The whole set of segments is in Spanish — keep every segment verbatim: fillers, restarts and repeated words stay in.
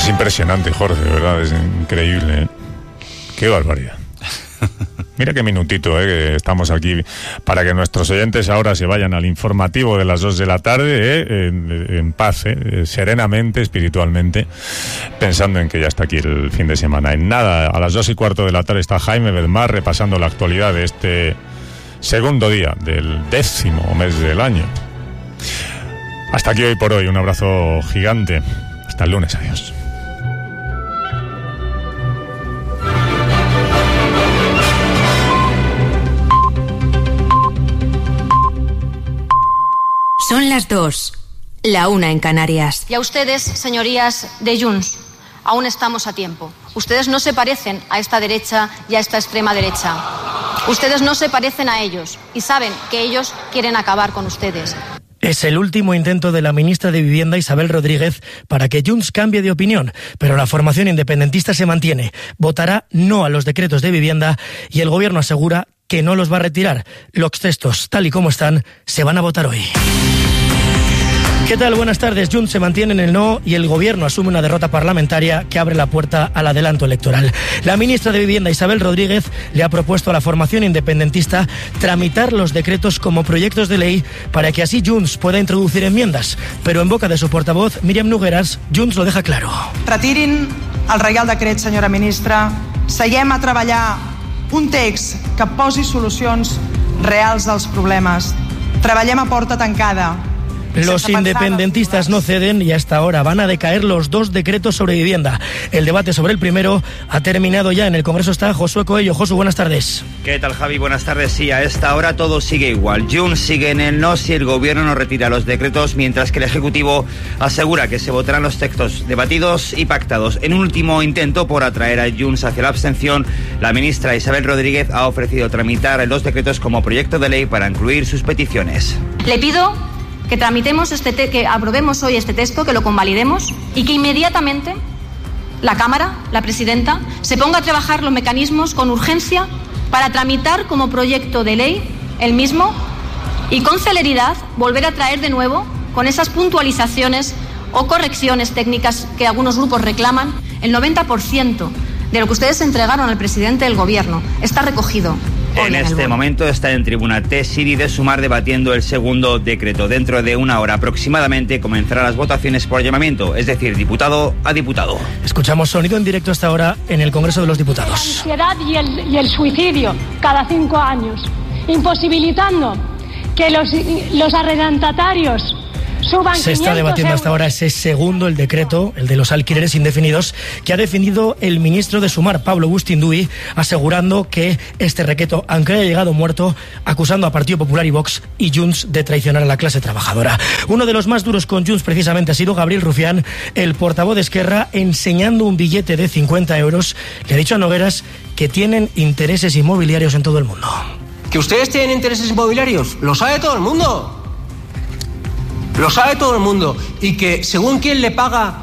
Es impresionante, Jorge, de verdad, es increíble, ¿eh? Qué barbaridad. Mira qué minutito, ¿eh? Que estamos aquí para que nuestros oyentes ahora se vayan al informativo de las dos de la tarde, ¿eh? en, en paz, ¿eh? serenamente, espiritualmente, pensando en que ya está aquí el fin de semana. En nada, a las dos y cuarto de la tarde está Jaime Bedmar repasando la actualidad de este segundo día del décimo mes del año. Hasta aquí hoy por hoy, un abrazo gigante. Hasta el lunes, adiós. Son las dos, la una en Canarias. Y a ustedes, señorías de Junts, aún estamos a tiempo. Ustedes no se parecen a esta derecha y a esta extrema derecha. Ustedes no se parecen a ellos y saben que ellos quieren acabar con ustedes. Es el último intento de la ministra de Vivienda, Isabel Rodríguez, para que Junts cambie de opinión, pero la formación independentista se mantiene. Votará no a los decretos de vivienda y el gobierno asegura que no los va a retirar. Los textos, tal y como están, se van a votar hoy. ¿Qué tal? Buenas tardes. Junts se mantiene en el no y el gobierno asume una derrota parlamentaria que abre la puerta al adelanto electoral. La ministra de Vivienda, Isabel Rodríguez, le ha propuesto a la formación independentista tramitar los decretos como proyectos de ley para que así Junts pueda introducir enmiendas. Pero en boca de su portavoz, Míriam Nogueras, Junts lo deja claro. Retirin el Reial Decret, senyora ministra. Seguem a treballar un text que posi solucions reals als problemes. Treballem a porta tancada. Los independentistas no ceden y hasta ahora van a decaer los dos decretos sobre vivienda. El debate sobre el primero ha terminado ya. En el Congreso está Josué Coello. Josu, buenas tardes. ¿Qué tal, Javi? Buenas tardes. Sí, a esta hora todo sigue igual. Junts sigue en el no si el gobierno no retira los decretos, mientras que el Ejecutivo asegura que se votarán los textos debatidos y pactados. En un último intento por atraer a Junts hacia la abstención, la ministra Isabel Rodríguez ha ofrecido tramitar los decretos como proyecto de ley para incluir sus peticiones. Le pido que tramitemos este te- que aprobemos hoy este texto, que lo convalidemos y que inmediatamente la Cámara, la presidenta, se ponga a trabajar los mecanismos con urgencia para tramitar como proyecto de ley el mismo y con celeridad volver a traer de nuevo con esas puntualizaciones o correcciones técnicas que algunos grupos reclaman. El noventa por ciento de lo que ustedes entregaron al presidente del gobierno está recogido. En este momento está en tribuna T. Siri de Sumar debatiendo el segundo decreto. Dentro de una hora aproximadamente comenzarán las votaciones por llamamiento, es decir, diputado a diputado. Escuchamos sonido en directo hasta ahora en el Congreso de los Diputados. La ansiedad y el, y el suicidio cada cinco años, imposibilitando que los, los arrendatarios suban. Se está debatiendo hasta ahora ese segundo, el decreto, el de los alquileres indefinidos, que ha defendido el ministro de Sumar, Pablo Bustinduy, asegurando que este decreto, aunque haya llegado muerto, acusando a Partido Popular y Vox y Junts de traicionar a la clase trabajadora. Uno de los más duros con Junts precisamente ha sido Gabriel Rufián, el portavoz de Esquerra, enseñando un billete de cincuenta euros. Le ha dicho a Nogueras que tienen intereses inmobiliarios en todo el mundo. ¿Que ustedes tienen intereses inmobiliarios? Lo sabe todo el mundo. Lo sabe todo el mundo. Y que según quién le paga,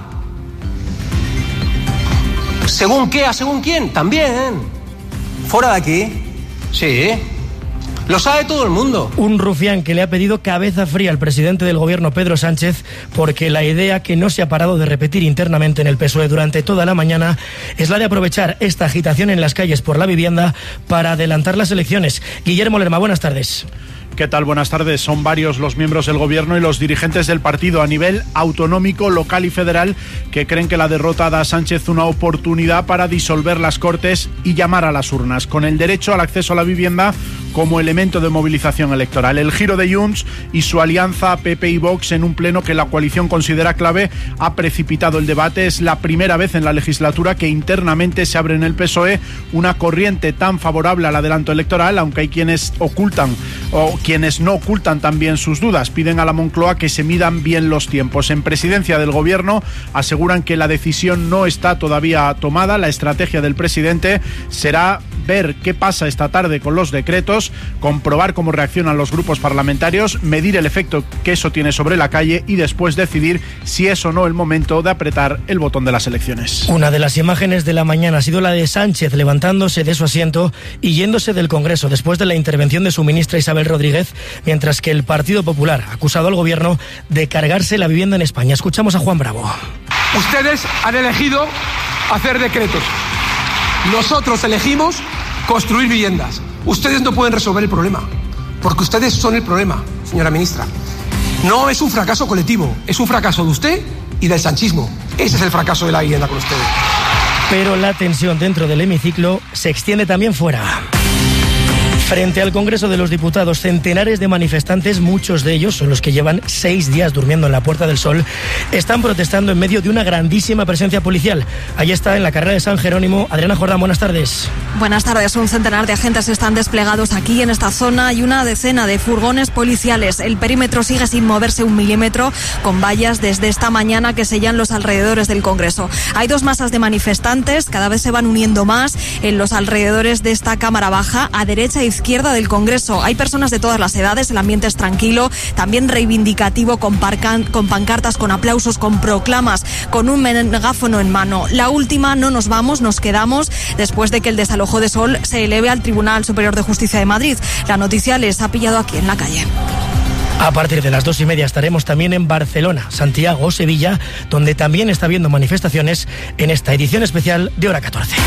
según qué, a según quién, también. Fuera de aquí. Sí. Lo sabe todo el mundo. Un Rufián que le ha pedido cabeza fría al presidente del gobierno, Pedro Sánchez, porque la idea que no se ha parado de repetir internamente en el P S O E durante toda la mañana es la de aprovechar esta agitación en las calles por la vivienda para adelantar las elecciones. Guillermo Lerma, buenas tardes. ¿Qué tal? Buenas tardes. Son varios los miembros del gobierno y los dirigentes del partido a nivel autonómico, local y federal que creen que la derrota da a Sánchez una oportunidad para disolver las Cortes y llamar a las urnas, con el derecho al acceso a la vivienda como elemento de movilización electoral. El giro de Junts y su alianza P P y Vox en un pleno que la coalición considera clave ha precipitado el debate. Es la primera vez en la legislatura que internamente se abre en el P S O E una corriente tan favorable al adelanto electoral, aunque hay quienes ocultan o quienes no ocultan también sus dudas. Piden a la Moncloa que se midan bien los tiempos. En presidencia del gobierno aseguran que la decisión no está todavía tomada. La estrategia del presidente será ver qué pasa esta tarde con los decretos, comprobar cómo reaccionan los grupos parlamentarios, medir el efecto que eso tiene sobre la calle y después decidir si es o no el momento de apretar el botón de las elecciones. Una de las imágenes de la mañana ha sido la de Sánchez levantándose de su asiento y yéndose del Congreso después de la intervención de su ministra Isabel Rodríguez, mientras que el Partido Popular ha acusado al gobierno de cargarse la vivienda en España. Escuchamos a Juan Bravo. Ustedes han elegido hacer decretos. Nosotros elegimos construir viviendas. Ustedes no pueden resolver el problema, porque ustedes son el problema, señora ministra. No es un fracaso colectivo, es un fracaso de usted y del sanchismo. Ese es el fracaso de la vivienda con ustedes. Pero la tensión dentro del hemiciclo se extiende también fuera. Frente al Congreso de los Diputados, centenares de manifestantes, muchos de ellos son los que llevan seis días durmiendo en la Puerta del Sol, están protestando en medio de una grandísima presencia policial. Allí está, en la carrera de San Jerónimo. Adriana Jordán, buenas tardes. Buenas tardes. Un centenar de agentes están desplegados aquí en esta zona y una decena de furgones policiales. El perímetro sigue sin moverse un milímetro, con vallas desde esta mañana que sellan los alrededores del Congreso. Hay dos masas de manifestantes, cada vez se van uniendo más en los alrededores de esta Cámara Baja, a derecha e izquierda del Congreso. Hay personas de todas las edades, el ambiente es tranquilo, también reivindicativo, con, parcan, con pancartas, con aplausos, con proclamas, con un megáfono en mano. La última, no nos vamos, nos quedamos, después de que el desalojo de Sol se eleve al Tribunal Superior de Justicia de Madrid. La noticia les ha pillado aquí en la calle. A partir de las dos y media estaremos también en Barcelona, Santiago o Sevilla, donde también está habiendo manifestaciones en esta edición especial de Hora catorce.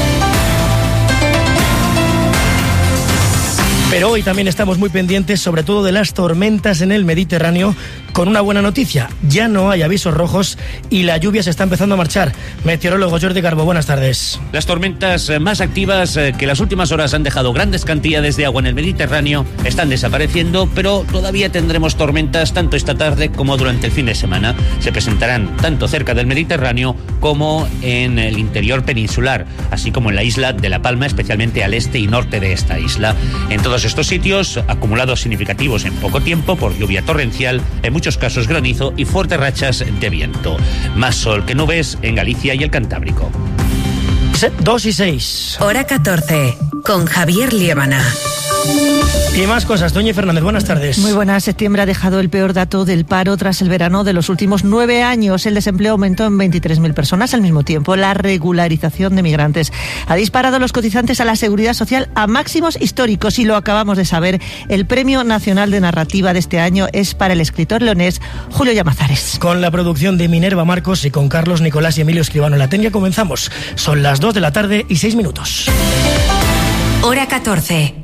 Pero hoy también estamos muy pendientes, sobre todo de las tormentas en el Mediterráneo, con una buena noticia. Ya no hay avisos rojos y la lluvia se está empezando a marchar. Meteorólogo Jordi Garbo, buenas tardes. Las tormentas más activas que en las últimas horas han dejado grandes cantidades de agua en el Mediterráneo están desapareciendo, pero todavía tendremos tormentas tanto esta tarde como durante el fin de semana. Se presentarán tanto cerca del Mediterráneo como en el interior peninsular, así como en la isla de La Palma, especialmente al este y norte de esta isla. En todos estos sitios, acumulados significativos en poco tiempo por lluvia torrencial, en muchos casos granizo y fuertes rachas de viento. Más sol que nubes en Galicia y el Cantábrico. Dos y seis. Hora catorce, con Javier Liébana. Y más cosas. Doña Fernández, buenas tardes. Muy buenas. Septiembre ha dejado el peor dato del paro tras el verano de los últimos nueve años. El desempleo aumentó en veintitrés mil personas. Al mismo tiempo, la regularización de migrantes ha disparado los cotizantes a la Seguridad Social a máximos históricos. Y lo acabamos de saber, el Premio Nacional de Narrativa de este año es para el escritor leonés Julio Llamazares. Con la producción de Minerva Marcos y con Carlos Nicolás y Emilio Escribano en la técnica comenzamos. Son las dos de la tarde y seis minutos. Hora catorce.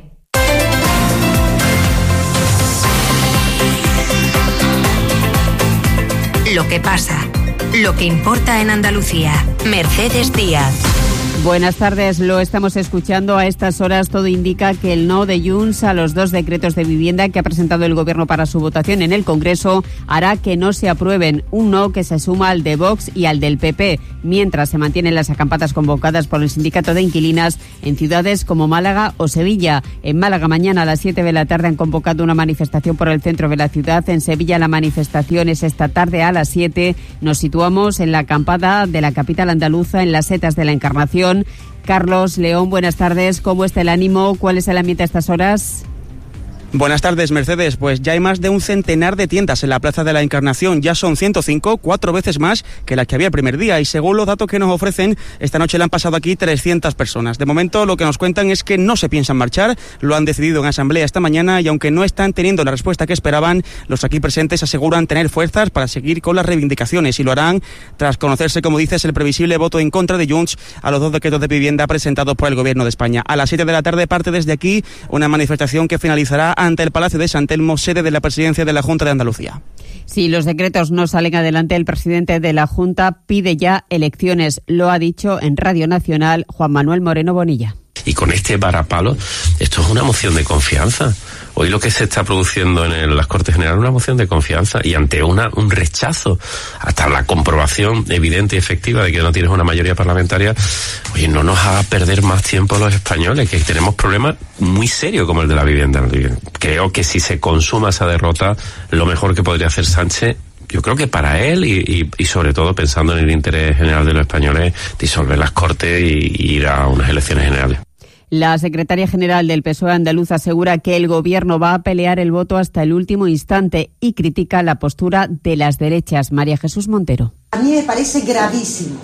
Lo que pasa, lo que importa en Andalucía. Mercedes Díaz. Buenas tardes, lo estamos escuchando a estas horas. Todo indica que el no de Junts a los dos decretos de vivienda que ha presentado el Gobierno para su votación en el Congreso hará que no se aprueben. Un no que se suma al de Vox y al del P P, mientras se mantienen las acampadas convocadas por el Sindicato de Inquilinas en ciudades como Málaga o Sevilla. En Málaga mañana a las siete de la tarde han convocado una manifestación por el centro de la ciudad. En Sevilla la manifestación es esta tarde a las siete. Nos situamos en la acampada de la capital andaluza, en las Setas de la Encarnación. Carlos León, buenas tardes. ¿Cómo está el ánimo? ¿Cuál es el ambiente a estas horas? Buenas tardes, Mercedes. Pues ya hay más de un centenar de tiendas en la Plaza de la Encarnación. Ya son ciento cinco, cuatro veces más que las que había el primer día. Y según los datos que nos ofrecen, esta noche le han pasado aquí trescientas personas. De momento, lo que nos cuentan es que no se piensan marchar. Lo han decidido en asamblea esta mañana y aunque no están teniendo la respuesta que esperaban, los aquí presentes aseguran tener fuerzas para seguir con las reivindicaciones y lo harán tras conocerse, como dices, el previsible voto en contra de Junts a los dos decretos de vivienda presentados por el Gobierno de España. A las siete de la tarde parte desde aquí una manifestación que finalizará ante el Palacio de San Telmo, sede de la presidencia de la Junta de Andalucía. Si los decretos no salen adelante, el presidente de la Junta pide ya elecciones. Lo ha dicho en Radio Nacional Juan Manuel Moreno Bonilla. Y con este varapalo, esto es una moción de confianza. Hoy lo que se está produciendo en el, las Cortes Generales es una moción de confianza y ante una un rechazo, hasta la comprobación evidente y efectiva de que no tienes una mayoría parlamentaria, oye, no nos haga perder más tiempo a los españoles, que tenemos problemas muy serios como el de la vivienda. Creo que si se consuma esa derrota, lo mejor que podría hacer Sánchez, yo creo que para él y, y, y sobre todo pensando en el interés general de los españoles, disolver las Cortes y, y ir a unas elecciones generales. La secretaria general del P S O E andaluz asegura que el Gobierno va a pelear el voto hasta el último instante y critica la postura de las derechas. María Jesús Montero. A mí me parece gravísimo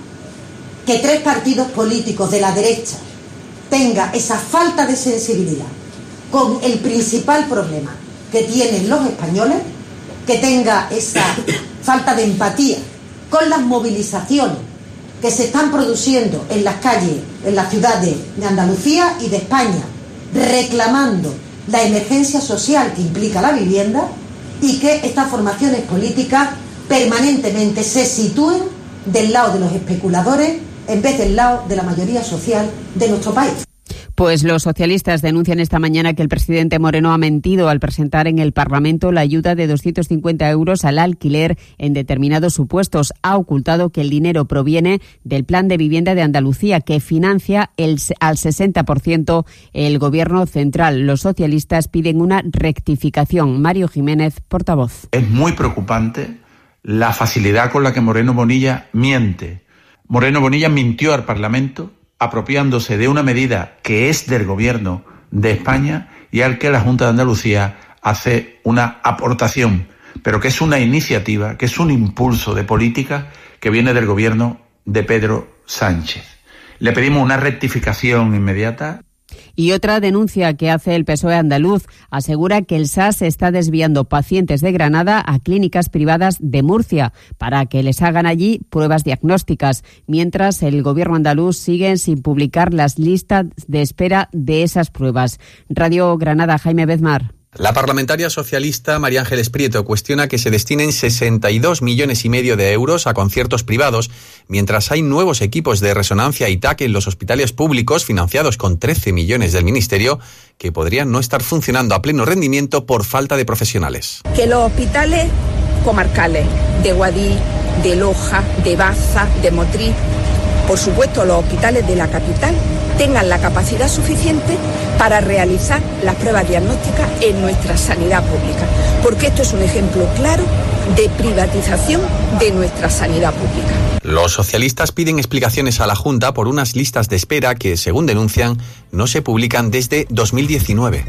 que tres partidos políticos de la derecha tengan esa falta de sensibilidad con el principal problema que tienen los españoles, que tenga esa falta de empatía con las movilizaciones que se están produciendo en las calles, en las ciudades de Andalucía y de España, reclamando la emergencia social que implica la vivienda, y que estas formaciones políticas permanentemente se sitúen del lado de los especuladores en vez del lado de la mayoría social de nuestro país. Pues los socialistas denuncian esta mañana que el presidente Moreno ha mentido al presentar en el Parlamento la ayuda de doscientos cincuenta euros al alquiler en determinados supuestos. Ha ocultado que el dinero proviene del Plan de Vivienda de Andalucía, que financia el, al sesenta por ciento el Gobierno central. Los socialistas piden una rectificación. Mario Jiménez, portavoz. Es muy preocupante la facilidad con la que Moreno Bonilla miente. Moreno Bonilla mintió al Parlamento apropiándose de una medida que es del Gobierno de España y al que la Junta de Andalucía hace una aportación, pero que es una iniciativa, que es un impulso de política que viene del Gobierno de Pedro Sánchez. Le pedimos una rectificación inmediata. Y otra denuncia que hace el P S O E andaluz asegura que el S A S está desviando pacientes de Granada a clínicas privadas de Murcia para que les hagan allí pruebas diagnósticas, mientras el Gobierno andaluz sigue sin publicar las listas de espera de esas pruebas. Radio Granada, Jaime Bezmar. La parlamentaria socialista María Ángeles Prieto cuestiona que se destinen sesenta y dos millones y medio de euros a conciertos privados, mientras hay nuevos equipos de resonancia y T A C en los hospitales públicos financiados con trece millones del Ministerio que podrían no estar funcionando a pleno rendimiento por falta de profesionales. Que los hospitales comarcales de Guadix, de Loja, de Baza, de Motril, por supuesto los hospitales de la capital, tengan la capacidad suficiente para realizar las pruebas diagnósticas en nuestra sanidad pública, porque esto es un ejemplo claro de privatización de nuestra sanidad pública. Los socialistas piden explicaciones a la Junta por unas listas de espera que, según denuncian, no se publican desde dos mil diecinueve.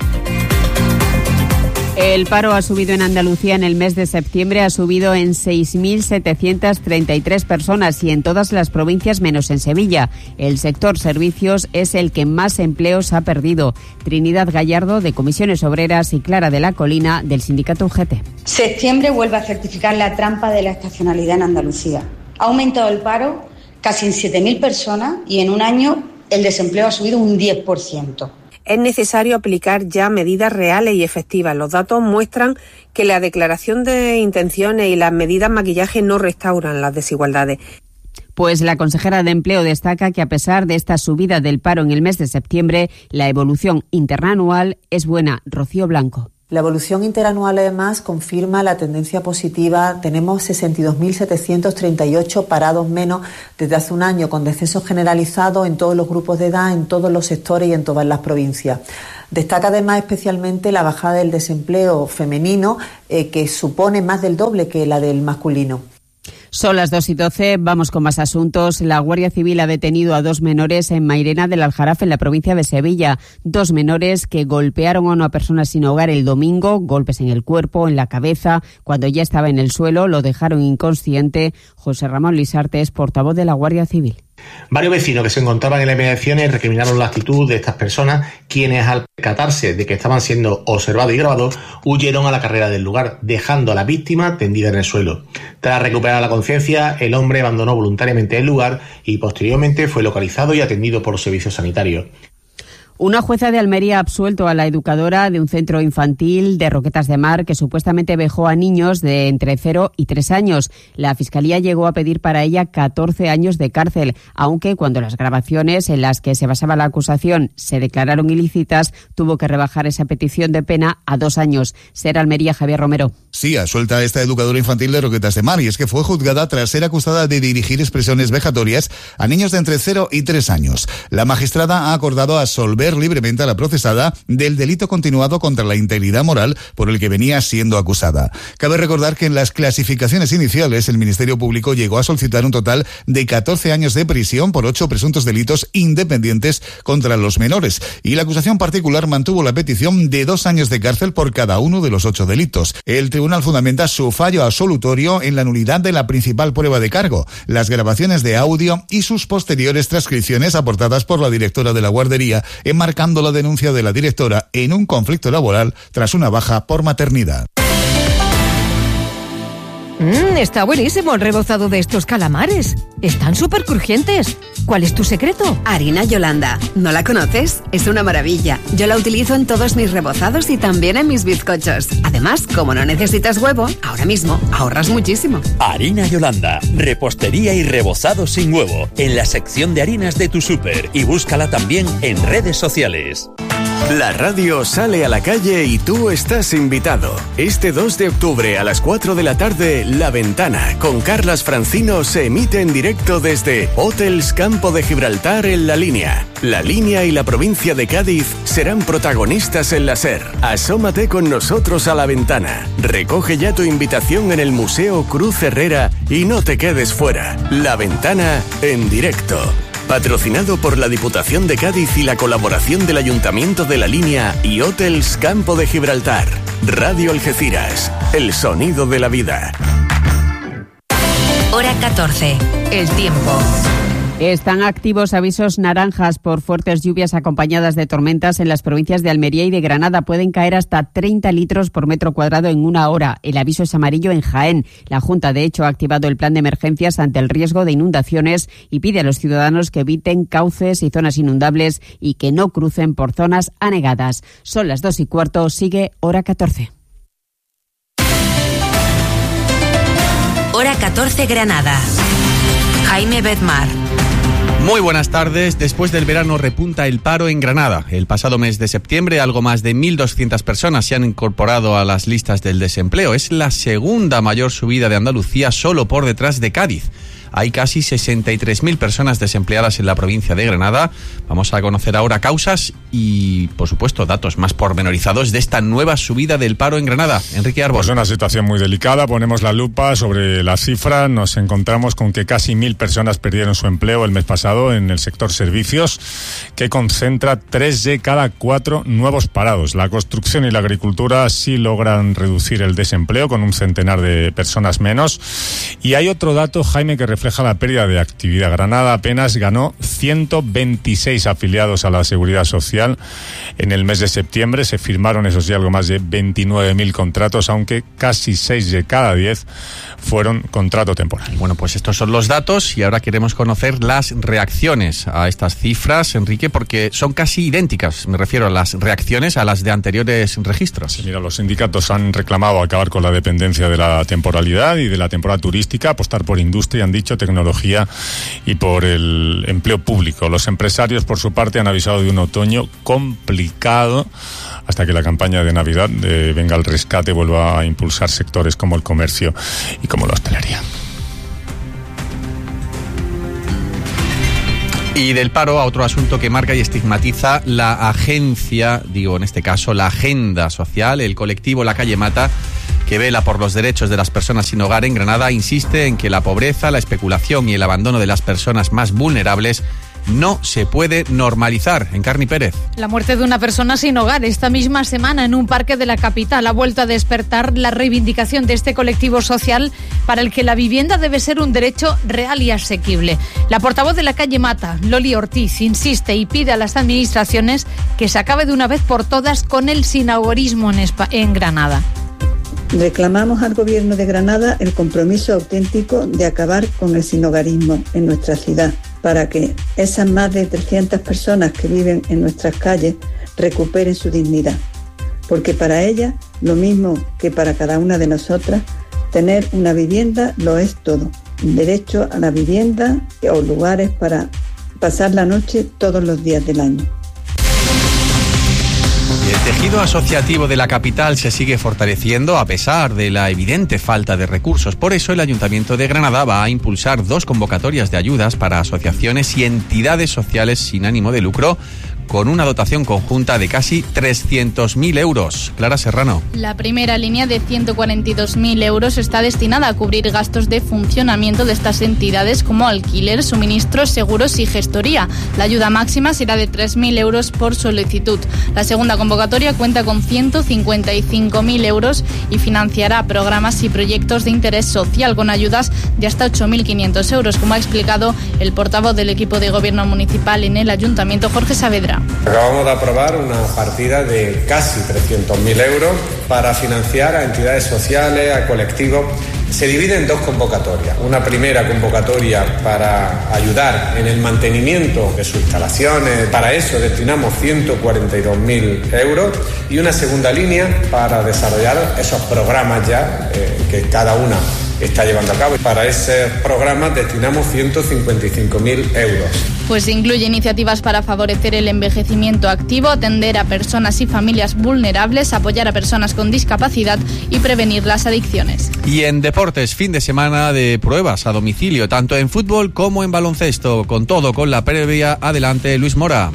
El paro ha subido en Andalucía en el mes de septiembre, ha subido en seis mil setecientas treinta y tres personas y en todas las provincias menos en Sevilla. El sector servicios es el que más empleos ha perdido. Trinidad Gallardo, de Comisiones Obreras, y Clara de la Colina, del sindicato U G T. Septiembre vuelve a certificar la trampa de la estacionalidad en Andalucía. Ha aumentado el paro casi en siete mil personas y en un año el desempleo ha subido un diez por ciento. Es necesario aplicar ya medidas reales y efectivas. Los datos muestran que la declaración de intenciones y las medidas maquillaje no restauran las desigualdades. Pues la consejera de Empleo destaca que a pesar de esta subida del paro en el mes de septiembre, la evolución interanual es buena. Rocío Blanco. La evolución interanual, además, confirma la tendencia positiva. Tenemos sesenta y dos mil setecientos treinta y ocho parados menos desde hace un año, con descensos generalizados en todos los grupos de edad, en todos los sectores y en todas las provincias. Destaca además especialmente la bajada del desempleo femenino, eh, que supone más del doble que la del masculino. Son las dos y doce, vamos con más asuntos. La Guardia Civil ha detenido a dos menores en Mairena del Aljarafe, en la provincia de Sevilla. Dos menores que golpearon a una persona sin hogar el domingo, golpes en el cuerpo, en la cabeza. Cuando ya estaba en el suelo, lo dejaron inconsciente. José Ramón Lisarte es portavoz de la Guardia Civil. Varios vecinos que se encontraban en las inmediaciones recriminaron la actitud de estas personas, quienes al percatarse de que estaban siendo observados y grabados, huyeron a la carrera del lugar, dejando a la víctima tendida en el suelo. Tras recuperar la conciencia, el hombre abandonó voluntariamente el lugar y posteriormente fue localizado y atendido por los servicios sanitarios. Una jueza de Almería ha absuelto a la educadora de un centro infantil de Roquetas de Mar que supuestamente vejó a niños de entre cero y tres años. La Fiscalía llegó a pedir para ella catorce años de cárcel, aunque cuando las grabaciones en las que se basaba la acusación se declararon ilícitas, tuvo que rebajar esa petición de pena a dos años. Ser Almería, Javier Romero. Sí, absuelta a esta educadora infantil de Roquetas de Mar, y es que fue juzgada tras ser acusada de dirigir expresiones vejatorias a niños de entre cero y tres años. La magistrada ha acordado absolver libremente a la procesada del delito continuado contra la integridad moral por el que venía siendo acusada. Cabe recordar que en las clasificaciones iniciales el Ministerio Público llegó a solicitar un total de catorce años de prisión por ocho presuntos delitos independientes contra los menores, y la acusación particular mantuvo la petición de dos años de cárcel por cada uno de los ocho delitos. El tribunal fundamenta su fallo absolutorio en la nulidad de la principal prueba de cargo, las grabaciones de audio y sus posteriores transcripciones aportadas por la directora de la guardería, enmarcando la denuncia de la directora en un conflicto laboral tras una baja por maternidad. Mmm, está buenísimo el rebozado de estos calamares. Están súper crujientes. ¿Cuál es tu secreto? Harina Yolanda. ¿No la conoces? Es una maravilla. Yo la utilizo en todos mis rebozados y también en mis bizcochos. Además, como no necesitas huevo, ahora mismo ahorras muchísimo. Harina Yolanda. Repostería y rebozado sin huevo. En la sección de harinas de tu súper. Y búscala también en redes sociales. La radio sale a la calle y tú estás invitado. Este dos de octubre a las cuatro de la tarde, La Ventana, con Carlas Francino, se emite en directo desde Hotels Campo de Gibraltar en La Línea. La Línea y la provincia de Cádiz serán protagonistas en la SER. Asómate con nosotros a La Ventana. Recoge ya tu invitación en el Museo Cruz Herrera y no te quedes fuera. La Ventana en directo. Patrocinado por la Diputación de Cádiz y la colaboración del Ayuntamiento de La Línea y Hotels Campo de Gibraltar. Radio Algeciras, el sonido de la vida. Hora catorce, el tiempo. Están activos avisos naranjas por fuertes lluvias acompañadas de tormentas en las provincias de Almería y de Granada. Pueden caer hasta treinta litros por metro cuadrado en una hora. El aviso es amarillo en Jaén. La Junta, de hecho, ha activado el plan de emergencias ante el riesgo de inundaciones y pide a los ciudadanos que eviten cauces y zonas inundables y que no crucen por zonas anegadas. Son las dos y cuarto. Sigue Hora catorce. Hora catorce, Granada. Jaime Bedmar. Muy buenas tardes. Después del verano repunta el paro en Granada. El pasado mes de septiembre, algo más de mil doscientas personas se han incorporado a las listas del desempleo. Es la segunda mayor subida de Andalucía, solo por detrás de Cádiz. Hay casi sesenta y tres mil personas desempleadas en la provincia de Granada. Vamos a conocer ahora causas y, por supuesto, datos más pormenorizados de esta nueva subida del paro en Granada. Enrique Arbos. Pues una situación muy delicada. Ponemos la lupa sobre las cifras. Nos encontramos con que casi mil personas perdieron su empleo el mes pasado en el sector servicios, que concentra tres de cada cuatro nuevos parados. La construcción y la agricultura sí logran reducir el desempleo con un centenar de personas menos. Y hay otro dato, Jaime, que refleja la pérdida de actividad. Granada apenas ganó ciento veintiséis afiliados a la Seguridad Social. En el mes de septiembre se firmaron, eso sí, algo más de veintinueve mil contratos, aunque casi seis de cada diez fueron contrato temporal. Bueno, pues estos son los datos y ahora queremos conocer las reacciones a estas cifras, Enrique, porque son casi idénticas. Me refiero a las reacciones a las de anteriores registros. Sí, mira, los sindicatos han reclamado acabar con la dependencia de la temporalidad y de la temporada turística, apostar por industria, han dicho, tecnología y por el empleo público. Los empresarios, por su parte, han avisado de un otoño complicado hasta que la campaña de Navidad de Venga el Rescate vuelva a impulsar sectores como el comercio y como la hostelería. Y del paro a otro asunto que marca y estigmatiza la agencia, digo en este caso la Agenda Social, el colectivo La Calle Mata, que vela por los derechos de las personas sin hogar en Granada, insiste en que la pobreza, la especulación y el abandono de las personas más vulnerables no se puede normalizar. Encarni Pérez. La muerte de una persona sin hogar esta misma semana en un parque de la capital ha vuelto a despertar la reivindicación de este colectivo social para el que la vivienda debe ser un derecho real y asequible. La portavoz de La Calle Mata, Loli Ortiz, insiste y pide a las administraciones que se acabe de una vez por todas con el sinhogarismo en, Espa- en Granada. Reclamamos al Gobierno de Granada el compromiso auténtico de acabar con el sinhogarismo en nuestra ciudad, para que esas más de trescientas personas que viven en nuestras calles recuperen su dignidad. Porque para ellas, lo mismo que para cada una de nosotras, tener una vivienda lo es todo. Derecho a la vivienda o lugares para pasar la noche todos los días del año. El tejido asociativo de la capital se sigue fortaleciendo a pesar de la evidente falta de recursos. Por eso el Ayuntamiento de Granada va a impulsar dos convocatorias de ayudas para asociaciones y entidades sociales sin ánimo de lucro, con una dotación conjunta de casi trescientos mil euros. Clara Serrano. La primera línea de ciento cuarenta y dos mil euros está destinada a cubrir gastos de funcionamiento de estas entidades como alquiler, suministros, seguros y gestoría. La ayuda máxima será de tres mil euros por solicitud. La segunda convocatoria cuenta con ciento cincuenta y cinco mil euros y financiará programas y proyectos de interés social con ayudas de hasta ocho mil quinientos euros, como ha explicado el portavoz del equipo de gobierno municipal en el Ayuntamiento, Jorge Saavedra. Acabamos de aprobar una partida de casi trescientos mil euros para financiar a entidades sociales, a colectivos Se divide en dos convocatorias. Una primera convocatoria para ayudar en el mantenimiento de sus instalaciones. Para eso destinamos ciento cuarenta y dos mil euros. Y una segunda línea para desarrollar esos programas ya eh, que cada una está llevando a cabo. Para ese programa destinamos ciento cincuenta y cinco mil euros. Pues incluye iniciativas para favorecer el envejecimiento activo, atender a personas y familias vulnerables, apoyar a personas con discapacidad y prevenir las adicciones. Y en deportes, fin de semana de pruebas a domicilio, tanto en fútbol como en baloncesto. Con todo, con la previa, adelante Luis Mora.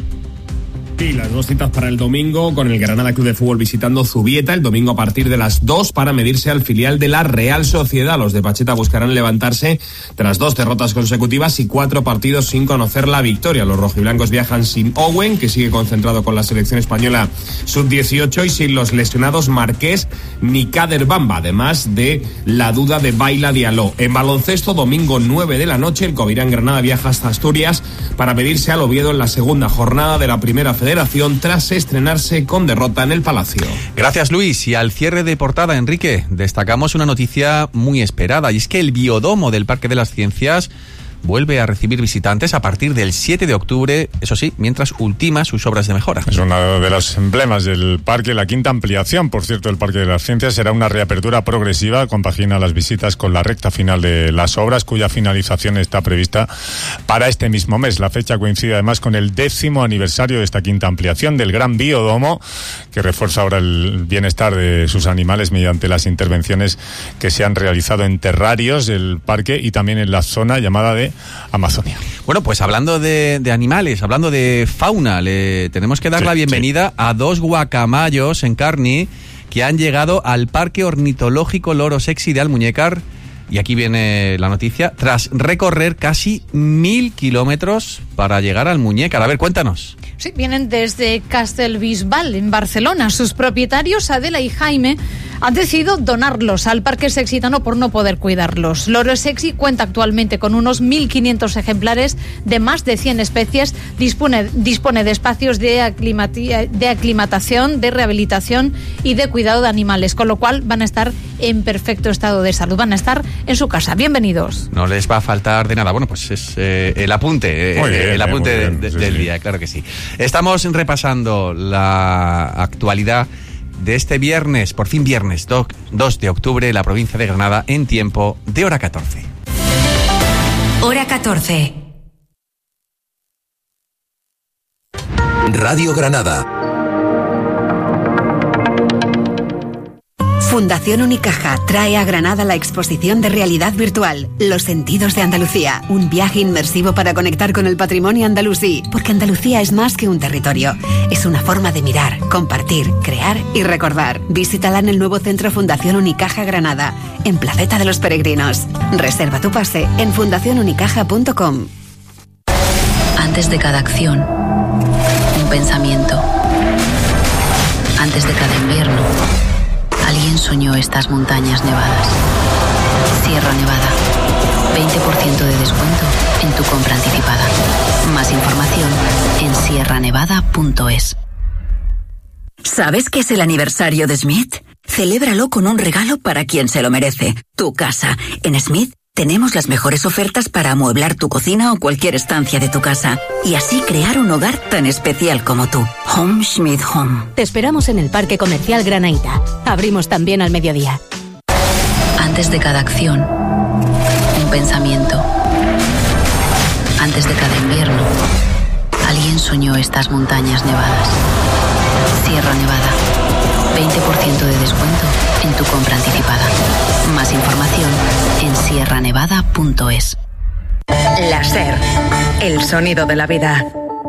Sí, las dos citas para el domingo, con el Granada Club de Fútbol visitando Zubieta, el domingo a partir de las dos para medirse al filial de la Real Sociedad. Los de Pacheta buscarán levantarse tras dos derrotas consecutivas y cuatro partidos sin conocer la victoria. Los rojiblancos viajan sin Owen, que sigue concentrado con la selección española sub dieciocho, y sin los lesionados Marqués ni Kader Bamba, además de la duda de Baila Diallo. En baloncesto, domingo nueve de la noche, el Covirán Granada viaja hasta Asturias para medirse al Oviedo en la segunda jornada de la primera federación tras estrenarse con derrota en el Palacio. Gracias, Luis. Y al cierre de portada, Enrique, destacamos una noticia muy esperada, y es que el Biodomo del Parque de las Ciencias vuelve a recibir visitantes a partir del siete de octubre, eso sí, mientras ultima sus obras de mejora. Es uno de los emblemas del parque, la quinta ampliación, por cierto, del Parque de las Ciencias. Será una reapertura progresiva, compagina las visitas con la recta final de las obras, cuya finalización está prevista para este mismo mes. La fecha coincide además con el décimo aniversario de esta quinta ampliación del Gran Biodomo, que refuerza ahora el bienestar de sus animales mediante las intervenciones que se han realizado en terrarios del parque y también en la zona llamada de Amazonia. Bueno, pues hablando de, de animales, hablando de fauna, le tenemos que dar sí, la bienvenida sí. a dos guacamayos en Carni que han llegado al Parque Ornitológico Loro Sexy de Almuñécar. Y aquí viene la noticia, tras recorrer casi mil kilómetros para llegar al Almuñécar. A ver, cuéntanos. Sí, vienen desde Castellbisbal, en Barcelona. Sus propietarios, Adela y Jaime, han decidido donarlos al Parque Sexitano por no poder cuidarlos. Loro Sexy cuenta actualmente con unos mil quinientos ejemplares de más de cien especies. Dispone, dispone de espacios de, aclimati- de aclimatación, de rehabilitación y de cuidado de animales, con lo cual van a estar en perfecto estado de salud. Van a estar en su casa. Bienvenidos. No les va a faltar de nada. Bueno, pues es eh, el apunte, eh, bien, el apunte bien, de, de, sí, del sí. día, claro que sí. Estamos repasando la actualidad de este viernes, por fin viernes, dos de octubre, la provincia de Granada, en tiempo de hora catorce. Hora catorce. Radio Granada. Fundación Unicaja trae a Granada la exposición de realidad virtual Los Sentidos de Andalucía, un viaje inmersivo para conectar con el patrimonio andalusí, porque Andalucía es más que un territorio, es una forma de mirar, compartir, crear y recordar. Visítala en el nuevo centro Fundación Unicaja Granada, en Placeta de los Peregrinos. Reserva tu pase en fundación unicaja punto com. Antes de cada acción, un pensamiento. Antes de cada invierno, alguien soñó estas montañas nevadas. Sierra Nevada. veinte por ciento de descuento en tu compra anticipada. Más información en sierra nevada punto es. ¿Sabes qué es el aniversario de Smith? Celébralo con un regalo para quien se lo merece. Tu casa. En Smith tenemos las mejores ofertas para amueblar tu cocina o cualquier estancia de tu casa. Y así crear un hogar tan especial como tú. Home Smith Home. Te esperamos en el Parque Comercial Granaíta. Abrimos también al mediodía. Antes de cada acción, un pensamiento. Antes de cada invierno, alguien soñó estas montañas nevadas. Sierra Nevada. veinte por ciento de descuento en tu compra anticipada. Más información en sierra nevada punto es. La SER, el sonido de la vida.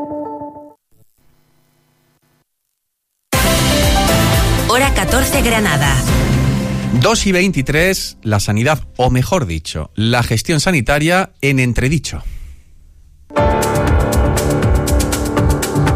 Hora catorce, Granada. dos y veintitrés, la sanidad, o mejor dicho, la gestión sanitaria en entredicho.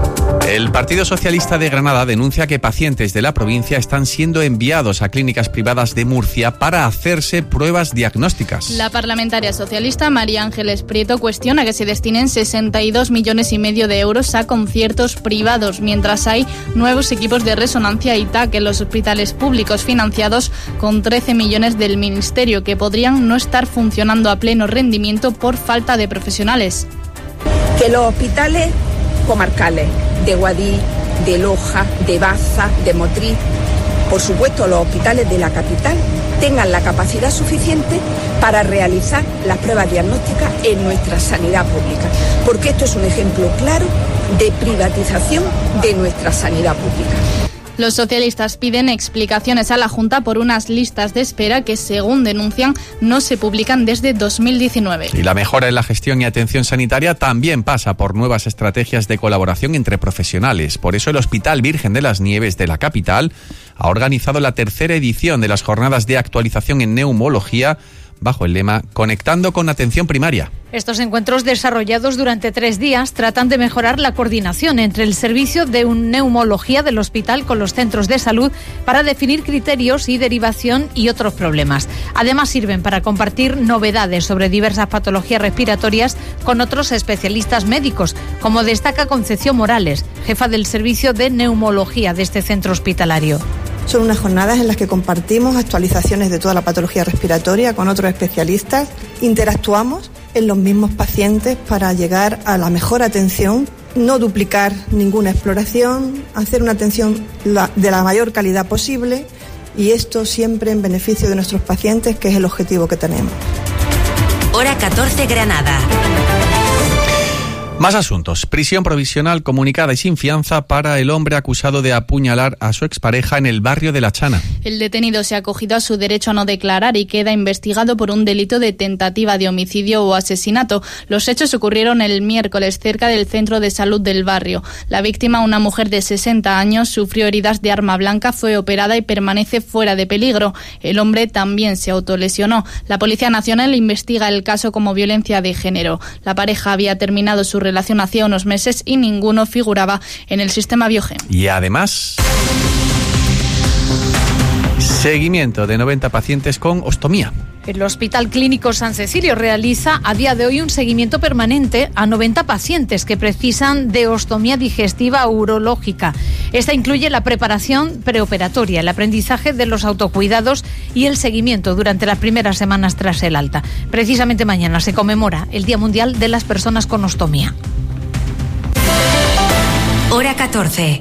El Partido Socialista de Granada denuncia que pacientes de la provincia están siendo enviados a clínicas privadas de Murcia para hacerse pruebas diagnósticas. La parlamentaria socialista María Ángeles Prieto cuestiona que se destinen sesenta y dos millones y medio de euros a conciertos privados, mientras hay nuevos equipos de resonancia y T A C en los hospitales públicos financiados con trece millones del Ministerio, que podrían no estar funcionando a pleno rendimiento por falta de profesionales. Que los hospitales comarcales de Guadix, de Loja, de Baza, de Motril, por supuesto los hospitales de la capital, tengan la capacidad suficiente para realizar las pruebas diagnósticas en nuestra sanidad pública, porque esto es un ejemplo claro de privatización de nuestra sanidad pública. Los socialistas piden explicaciones a la Junta por unas listas de espera que, según denuncian, no se publican desde dos mil diecinueve. Y la mejora en la gestión y atención sanitaria también pasa por nuevas estrategias de colaboración entre profesionales. Por eso el Hospital Virgen de las Nieves de la capital ha organizado la tercera edición de las jornadas de actualización en neumología bajo el lema Conectando con Atención Primaria. Estos encuentros, desarrollados durante tres días, tratan de mejorar la coordinación entre el servicio de neumología del hospital con los centros de salud para definir criterios y derivación y otros problemas. Además, sirven para compartir novedades sobre diversas patologías respiratorias con otros especialistas médicos, como destaca Concepción Morales, jefa del servicio de neumología de este centro hospitalario. Son unas jornadas en las que compartimos actualizaciones de toda la patología respiratoria con otros especialistas, interactuamos en los mismos pacientes para llegar a la mejor atención, no duplicar ninguna exploración, hacer una atención de la mayor calidad posible, y esto siempre en beneficio de nuestros pacientes, que es el objetivo que tenemos. Hora catorce, Granada. Más asuntos. Prisión provisional comunicada y sin fianza para el hombre acusado de apuñalar a su expareja en el barrio de La Chana. El detenido se ha acogido a su derecho a no declarar y queda investigado por un delito de tentativa de homicidio o asesinato. Los hechos ocurrieron el miércoles cerca del centro de salud del barrio. La víctima, una mujer de sesenta años, sufrió heridas de arma blanca, fue operada y permanece fuera de peligro. El hombre también se autolesionó. La Policía Nacional investiga el caso como violencia de género. La pareja había terminado su relación hacía unos meses y ninguno figuraba en el sistema Biogen. Y además, seguimiento de noventa pacientes con ostomía. El Hospital Clínico San Cecilio realiza a día de hoy un seguimiento permanente a noventa pacientes que precisan de ostomía digestiva urológica. Esta incluye la preparación preoperatoria, el aprendizaje de los autocuidados y el seguimiento durante las primeras semanas tras el alta. Precisamente mañana se conmemora el Día Mundial de las Personas con Ostomía. Hora catorce.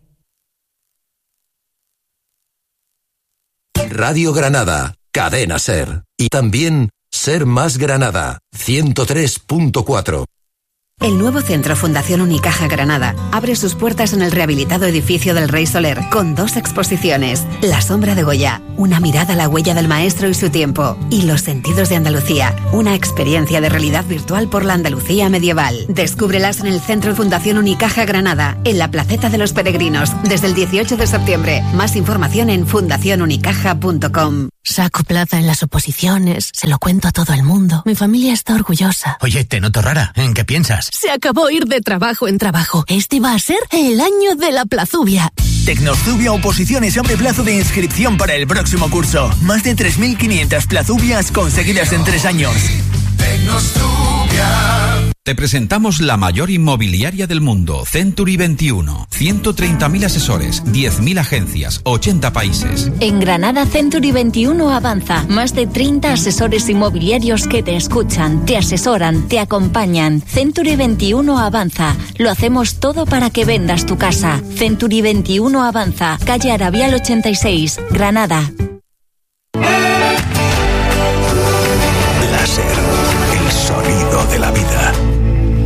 Radio Granada, Cadena Ser. Y también Ser Más Granada, ciento tres punto cuatro. El nuevo centro Fundación Unicaja Granada abre sus puertas en el rehabilitado edificio del Rey Soler con dos exposiciones: La sombra de Goya, una mirada a la huella del maestro y su tiempo, y Los sentidos de Andalucía, una experiencia de realidad virtual por la Andalucía medieval. Descúbrelas en el centro Fundación Unicaja Granada, en la Placeta de los Peregrinos, desde el dieciocho de septiembre. Más información en fundación unicaja punto com. Saco plaza en las oposiciones, se lo cuento a todo el mundo. Mi familia está orgullosa. Oye, te noto rara. ¿En qué piensas? Se acabó ir de trabajo en trabajo. Este va a ser el año de la Plazubia. Tecnozubia Oposiciones abre plazo de inscripción para el próximo curso. Más de tres mil quinientas plazubias conseguidas en tres años. Tecnostubia. Te presentamos la mayor inmobiliaria del mundo, Century veintiuno. ciento treinta mil asesores, diez mil agencias, ochenta países. En Granada, Century veintiuno avanza. Más de treinta asesores inmobiliarios que te escuchan, te asesoran, te acompañan. Century veintiuno avanza. Lo hacemos todo para que vendas tu casa. Century veintiuno avanza. Calle Arabial ochenta y seis, Granada. Láser, el sonido de la vida.